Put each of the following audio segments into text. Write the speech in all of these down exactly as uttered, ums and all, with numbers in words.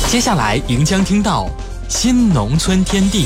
接下来您将听到新农村天地。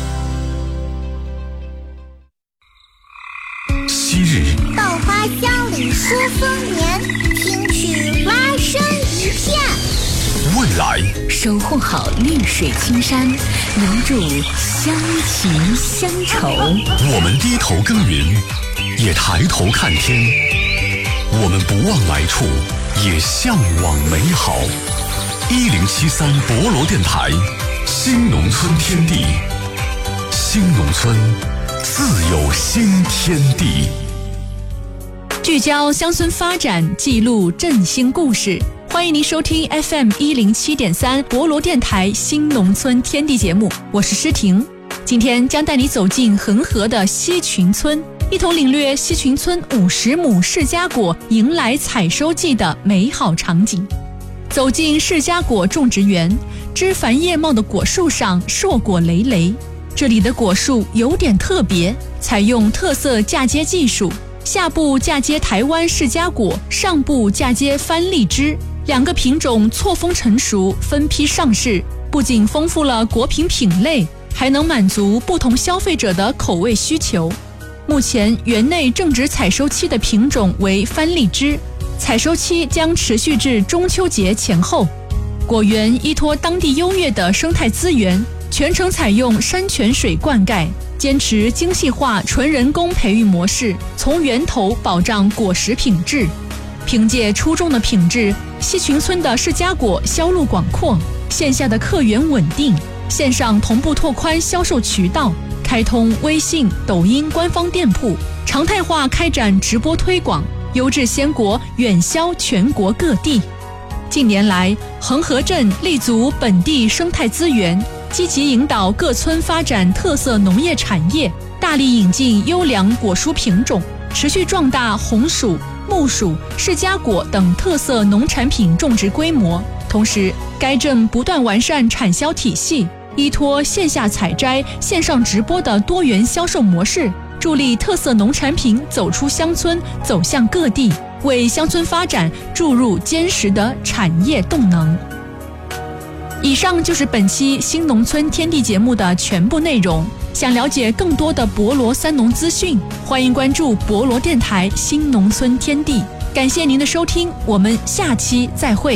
昔日稻花香里说丰年，听取蛙声一片。 未来守护好绿水青山，留住乡情乡愁。 我们低头耕耘，也抬头看天。我们不忘来处，也向往美好。一零七三博罗电台，新农村天地，新农村自有新天地。 聚焦乡村发展，记录振兴故事。欢迎您收听 F M 一零七点三博罗电台新农村天地节目，我是诗婷。今天将带你走进恒河的西群村，一同领略西群村五十亩释迦果迎来采收季的美好场景。走进释迦果种植园，枝繁叶茂的果树上硕果累累。这里的果树有点特别，采用特色嫁接技术，下部嫁接台湾释迦果，上部嫁接番荔枝，两个品种错峰成熟，分批上市，不仅丰富了果品品类，还能满足不同消费者的口味需求。目前园内正值采收期的品种为番荔枝，采收期将持续至中秋节前后。果园依托当地优越的生态资源，全程采用山泉水灌溉，坚持精细化纯人工培育模式，从源头保障果实品质。凭借出众的品质，西群村的释迦果销路广阔，线下的客源稳定，线上同步拓宽销售渠道，开通微信、抖音官方店铺，常态化开展直播推广，优质鲜果远销全国各地。近年来，恒河镇立足本地生态资源，积极引导各村发展特色农业产业，大力引进优良果蔬品种，持续壮大红薯、木薯、释迦果等特色农产品种植规模。同时，该镇不断完善产销体系，依托线下采摘、线上直播的多元销售模式，助力特色农产品走出乡村，走向各地，为乡村发展注入坚实的产业动能。以上就是本期新农村天地节目的全部内容。想了解更多的博罗三农资讯，欢迎关注博罗电台新农村天地。感谢您的收听，我们下期再会。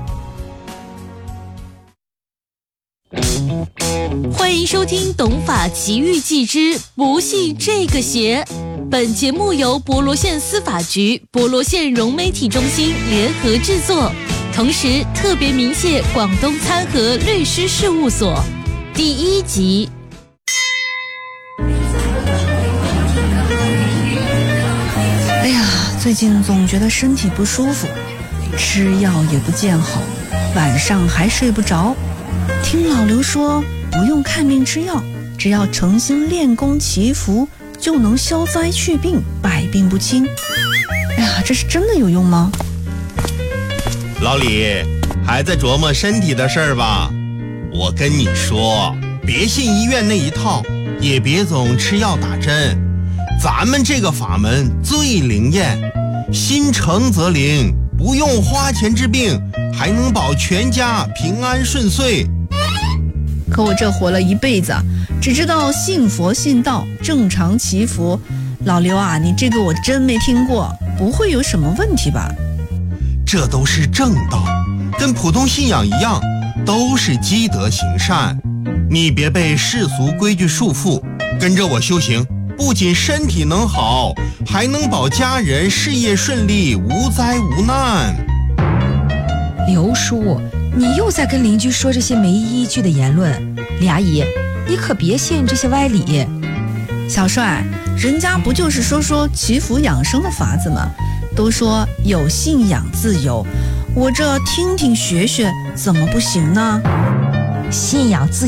欢迎收听《懂法奇遇记之不信这个邪》。本节目由博罗县司法局、博罗县融媒体中心联合制作，同时特别鸣谢广东参合律师事务所。第一集。 哎呀，最近总觉得身体不舒服，吃药也不见好，晚上还睡不着。听老刘说，不用看病吃药，只要诚心练功祈福，就能消灾去病，百病不侵。哎呀，这是真的有用吗？ 老李，还在琢磨身体的事儿吧？我跟你说，别信医院那一套，也别总吃药打针。咱们这个法门最灵验，心诚则灵，不用花钱治病，还能保全家平安顺遂。 可我这活了一辈子，只知道信佛信道，正常祈福。老刘啊，你这个我真没听过，不会有什么问题吧？ 这都是正道，跟普通信仰一样，都是积德行善。你别被世俗规矩束缚，跟着我修行，不仅身体能好，还能保家人事业顺利，无灾无难。 刘叔，你又在跟邻居说这些没依据的言论，李阿姨，你可别信这些歪理。 小帅，人家不就是说说祈福养生的法子吗？都说有信仰自由，我这听听学学，怎么不行呢？ 信仰自由